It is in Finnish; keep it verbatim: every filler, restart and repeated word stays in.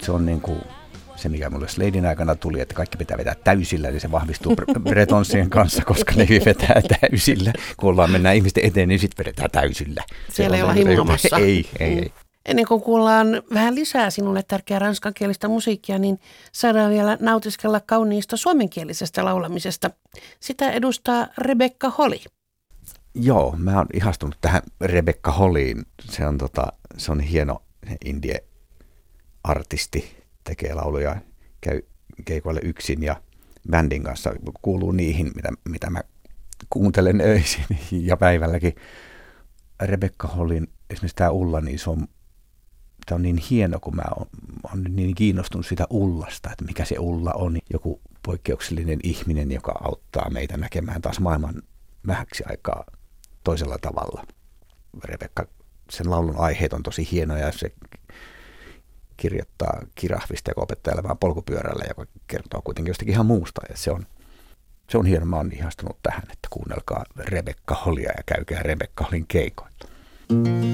se on niin kuin se, mikä mulle Sladin aikana tuli, että kaikki pitää vetää täysillä, niin se vahvistuu Bretonsien kanssa, koska ne vetää täysillä. Kun ollaan mennään ihmisten eteen, niin sitten vedetään täysillä. Siellä ei olla himmomassa. Ei, ei, ei. Ennen kuin kuullaan vähän lisää sinulle tärkeää ranskankielistä musiikkia, niin saadaan vielä nautiskella kauniista suomenkielisestä laulamisesta. Sitä edustaa Rebekka Holly. Joo, mä oon ihastunut tähän Rebekka Hollyin. Se on, tota, se on hieno indie-artisti, tekee lauluja, käy keikoille yksin ja bändin kanssa. Kuuluu niihin, mitä, mitä mä kuuntelen öisin ja päivälläkin. Rebekka Hollyn, esimerkiksi tämä Ulla, niin se on, tämä on niin hieno, kun mä oon, mä oon niin kiinnostunut sitä Ullasta, että mikä se Ulla on. Joku poikkeuksellinen ihminen, joka auttaa meitä näkemään taas maailman vähäksi aikaa toisella tavalla. Rebekka, sen laulun aiheet on tosi hienoja ja se kirjoittaa kirahvista, joka opettaa elämään polkupyörällä, joka kertoo kuitenkin jostakin ihan muusta. Ja se on, se on hieno. Mä oon ihastunut tähän, että kuunnelkaa Rebekka Hollya ja käykää Rebekka Hollyn keikoilla.